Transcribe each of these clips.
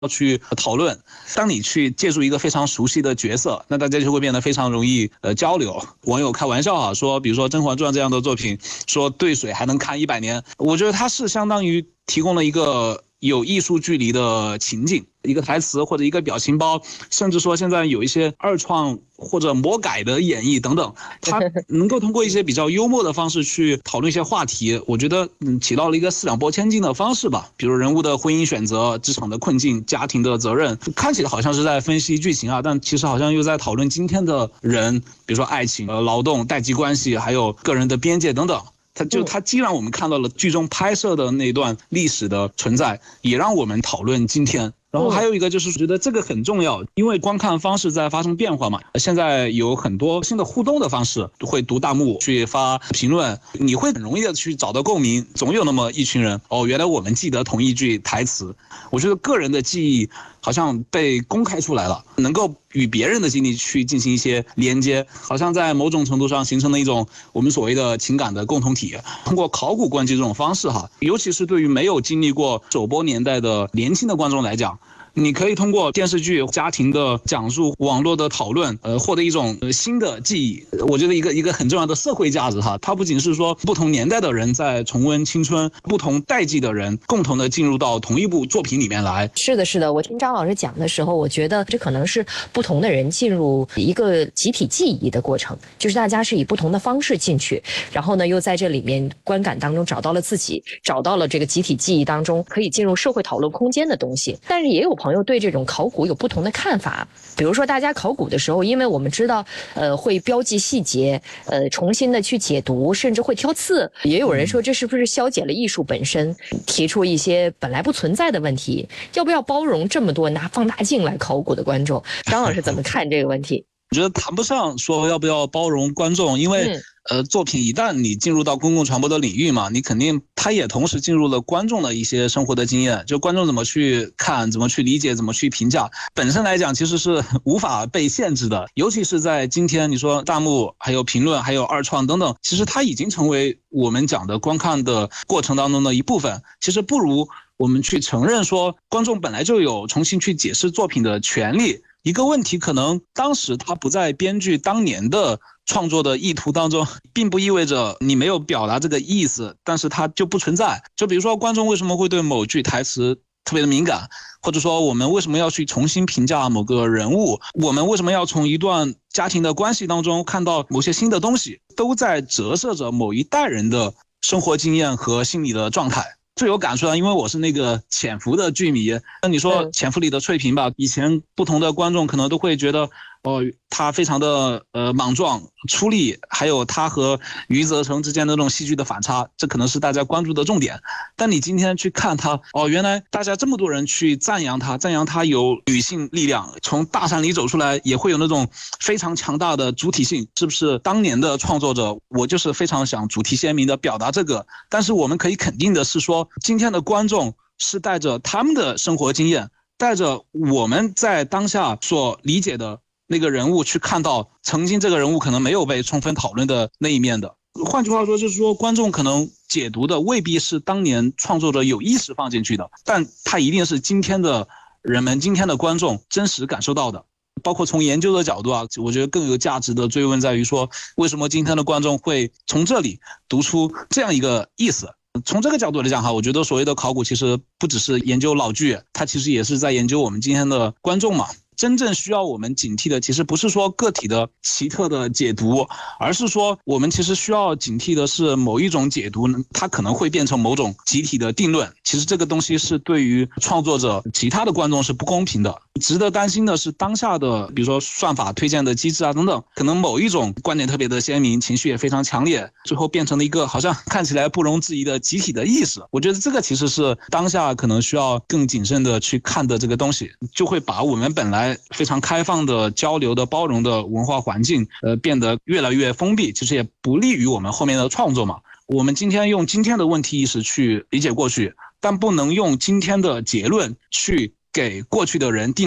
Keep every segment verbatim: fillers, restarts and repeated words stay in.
要去讨论。当你去借助一个非常熟悉的角色，那大家就会变得非常容易呃交流。网友开玩笑啊，说比如说《甄嬛传》这样的作品，说兑水还能看一百年，我觉得它是相当于提供了一个有艺术距离的情景，一个台词或者一个表情包，甚至说现在有一些二创或者魔改的演绎等等，它能够通过一些比较幽默的方式去讨论一些话题，我觉得嗯起到了一个四两拨千斤的方式吧。比如人物的婚姻选择、职场的困境、家庭的责任，看起来好像是在分析剧情啊，但其实好像又在讨论今天的人，比如说爱情、呃劳动、代际关系，还有个人的边界等等。它就它既让我们看到了剧中拍摄的那段历史的存在，也让我们讨论今天。然后还有一个就是觉得这个很重要，因为观看方式在发生变化嘛，现在有很多新的互动的方式，会读弹幕去发评论，你会很容易的去找到共鸣，总有那么一群人，哦，原来我们记得同一句台词。我觉得个人的记忆好像被公开出来了，能够与别人的经历去进行一些连接，好像在某种程度上形成了一种我们所谓的情感的共同体。通过考古观剧这种方式哈，尤其是对于没有经历过首播年代的年轻的观众来讲，你可以通过电视剧、家庭的讲述、网络的讨论，呃，获得一种、呃、新的记忆。我觉得一个一个很重要的社会价值哈，它不仅是说不同年代的人在重温青春，不同代际的人共同的进入到同一部作品里面来。 是的，是的，我听张老师讲的时候，我觉得这可能是不同的人进入一个集体记忆的过程，就是大家是以不同的方式进去，然后呢，又在这里面观感当中找到了自己，找到了这个集体记忆当中可以进入社会讨论空间的东西。但是也有朋友对这种考古有不同的看法，比如说大家考古的时候，因为我们知道呃会标记细节，呃重新的去解读，甚至会挑刺，也有人说这是不是消解了艺术本身，提出一些本来不存在的问题，要不要包容这么多拿放大镜来考古的观众？张老师怎么看这个问题？ 我觉得谈不上说要不要包容观众，因为、嗯、呃，作品一旦你进入到公共传播的领域嘛，你肯定它也同时进入了观众的一些生活的经验，就观众怎么去看、怎么去理解、怎么去评价，本身来讲其实是无法被限制的。尤其是在今天，你说弹幕、还有评论、还有二创等等，其实它已经成为我们讲的观看的过程当中的一部分。其实不如我们去承认说，观众本来就有重新去解释作品的权利。一个问题可能当时他不在编剧当年的创作的意图当中，并不意味着你没有表达这个意思，但是它就不存在。就比如说观众为什么会对某句台词特别的敏感，或者说我们为什么要去重新评价某个人物，我们为什么要从一段家庭的关系当中看到某些新的东西，都在折射着某一代人的生活经验和心理的状态。最有感触的，因为我是那个潜伏的剧迷，那你说潜伏里的翠萍吧，以前不同的观众可能都会觉得哦，他非常的呃莽撞出力，还有他和余则成之间的那种戏剧的反差，这可能是大家关注的重点。但你今天去看他，哦，原来大家这么多人去赞扬他，赞扬他有女性力量，从大山里走出来也会有那种非常强大的主体性，是不是当年的创作者我就是非常想主题鲜明的表达这个。但是我们可以肯定的是说，今天的观众是带着他们的生活经验，带着我们在当下所理解的那个人物去看到曾经这个人物可能没有被充分讨论的那一面的。换句话说，就是说观众可能解读的未必是当年创作者有意识放进去的，但它一定是今天的人们、今天的观众真实感受到的。包括从研究的角度啊，我觉得更有价值的追问在于说，为什么今天的观众会从这里读出这样一个意思。从这个角度来讲哈，我觉得所谓的考古其实不只是研究老剧，它其实也是在研究我们今天的观众嘛。真正需要我们警惕的其实不是说个体的奇特的解读，而是说我们其实需要警惕的是某一种解读它可能会变成某种集体的定论，其实这个东西是对于创作者其他的观众是不公平的。值得担心的是当下的比如说算法推荐的机制啊等等，可能某一种观点特别的鲜明，情绪也非常强烈，最后变成了一个好像看起来不容置疑的集体的意识。我觉得这个其实是当下可能需要更谨慎的去看的这个东西，就会把我们本来非常开放的交流的包容的文化环境呃变得越来越封闭，其实也不利于我们后面的创作嘛。我们今天用今天的问题意识去理解过去，但不能用今天的结论去给过去的人定论。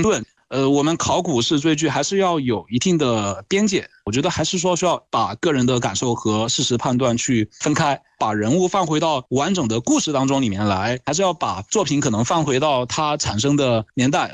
呃，我们考古式追剧还是要有一定的边界，我觉得还是说需要把个人的感受和事实判断去分开，把人物放回到完整的故事当中里面来，还是要把作品可能放回到它产生的年代。